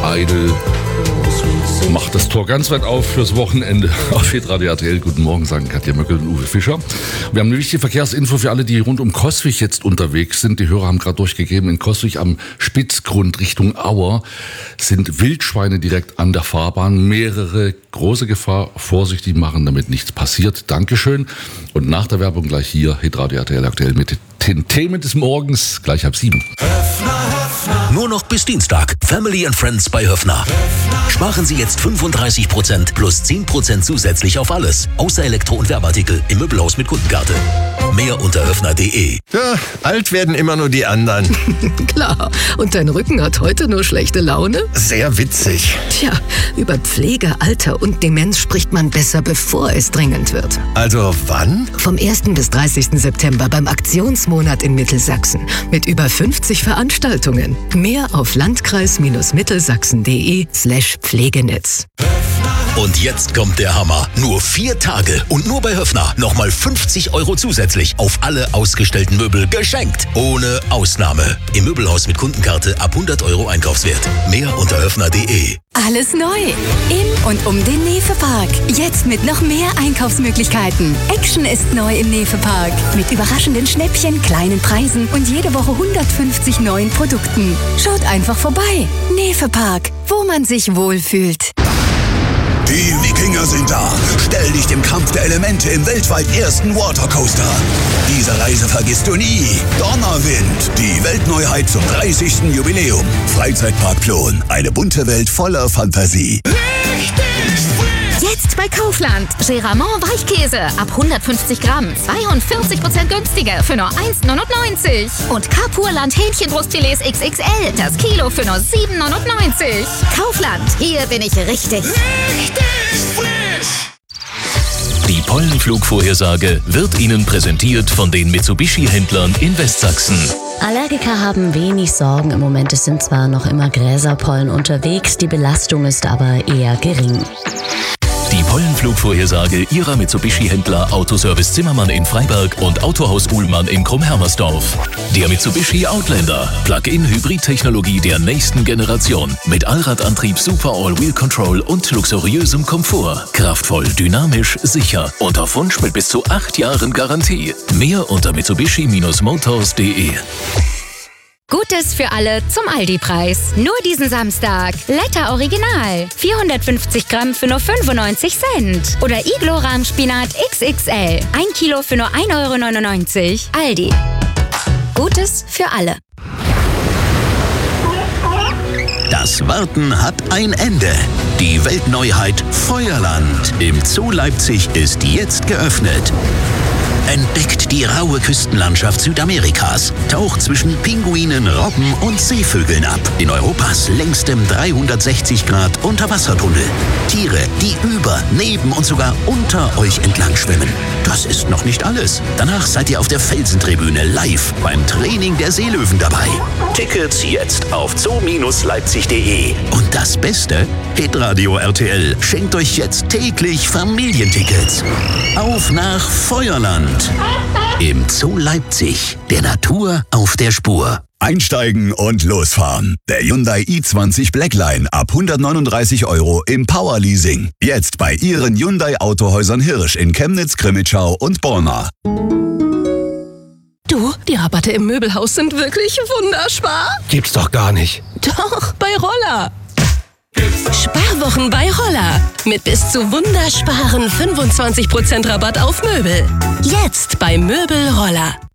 Heidel macht das Tor ganz weit auf fürs Wochenende auf Hitradio RTL. Guten Morgen, sagen Katja Möckel und Uwe Fischer. Wir haben eine wichtige Verkehrsinfo für alle, die rund um Coswig jetzt unterwegs sind. Die Hörer haben gerade durchgegeben, in Coswig am Spitzgrund Richtung Auer sind Wildschweine direkt an der Fahrbahn. Mehrere große Gefahr, vorsichtig machen, damit nichts passiert. Dankeschön. Und nach der Werbung gleich hier Hitradio RTL aktuell mit den Themen des Morgens, gleich 6:30. Nur noch bis Dienstag. Family and Friends bei Höffner. Sparen Sie jetzt 35% plus 10% zusätzlich auf alles. Außer Elektro- und Werbeartikel im Möbelhaus mit Kundenkarte. Mehr unter höffner.de. Ja, alt werden immer nur die anderen. Klar. Und dein Rücken hat heute nur schlechte Laune? Sehr witzig. Tja, über Pflege, Alter und Demenz spricht man besser, bevor es dringend wird. Also wann? Vom 1. bis 30. September beim Aktionsmonat in Mittelsachsen. Mit über 50 Veranstaltungen. Mehr auf landkreis-mittelsachsen.de/Pflegenetz. Und jetzt kommt der Hammer. Nur 4 Tage und nur bei Höffner nochmal 50 € zusätzlich auf alle ausgestellten Möbel geschenkt. Ohne Ausnahme. Im Möbelhaus mit Kundenkarte ab 100 € Einkaufswert. Mehr unter höffner.de. Alles neu. In und um den Nefe-Park. Jetzt mit noch mehr Einkaufsmöglichkeiten. Action ist neu im Nefe-Park. Mit überraschenden Schnäppchen, kleinen Preisen und jede Woche 150 neuen Produkten. Schaut einfach vorbei. Nefe-Park, wo man sich wohlfühlt. Die Wikinger sind da. Stell dich dem Kampf der Elemente im weltweit ersten Watercoaster. Diese Reise vergisst du nie. Donnerwind, die Weltneuheit zum 30. Jubiläum. Freizeitpark Plon, eine bunte Welt voller Fantasie. Jetzt bei Kaufland. Geramont Weichkäse ab 150 Gramm. 42% günstiger für nur 1,99. Und Carpurland Hähnchenbrustfilets XXL. Das Kilo für nur 7,99. Kaufland, hier bin ich richtig. Die Pollenflugvorhersage wird Ihnen präsentiert von den Mitsubishi-Händlern in Westsachsen. Allergiker haben wenig Sorgen im Moment. Es sind zwar noch immer Gräserpollen unterwegs, die Belastung ist aber eher gering. Die Pollenflugvorhersage Ihrer Mitsubishi-Händler Autoservice Zimmermann in Freiberg und Autohaus Uhlmann in Krumm-Hermersdorf. Der Mitsubishi Outlander. Plug-in-Hybrid-Technologie der nächsten Generation. Mit Allradantrieb, Super All-Wheel Control und luxuriösem Komfort. Kraftvoll, dynamisch, sicher und auf Wunsch mit bis zu 8 Jahren Garantie. Mehr unter mitsubishi-motors.de. Gutes für alle zum Aldi-Preis. Nur diesen Samstag. Letter Original. 450 Gramm für nur 95 Cent. Oder Iglo Rahmspinat XXL. 1 Kilo für nur 1,99 €. Aldi. Gutes für alle. Das Warten hat ein Ende. Die Weltneuheit Feuerland im Zoo Leipzig ist jetzt geöffnet. Entdeckt die raue Küstenlandschaft Südamerikas. Taucht zwischen Pinguinen, Robben und Seevögeln ab. In Europas längstem 360-Grad-Unterwassertunnel. Tiere, die über, neben und sogar unter euch entlang schwimmen. Das ist noch nicht alles. Danach seid ihr auf der Felsentribüne live beim Training der Seelöwen dabei. Tickets jetzt auf zoo-leipzig.de. Und das Beste? Hitradio RTL schenkt euch jetzt täglich Familientickets. Auf nach Feuerland. Im Zoo Leipzig. Der Natur auf der Spur. Einsteigen und losfahren. Der Hyundai i20 Blackline ab 139 € im Powerleasing. Jetzt bei Ihren Hyundai Autohäusern Hirsch in Chemnitz, Crimmitschau und Borna. Du, die Rabatte im Möbelhaus sind wirklich wunderbar. Gibt's doch gar nicht. Doch, bei Roller. Sparwochen bei Roller. Mit bis zu wundersparen 25% Rabatt auf Möbel. Jetzt bei Möbel Roller.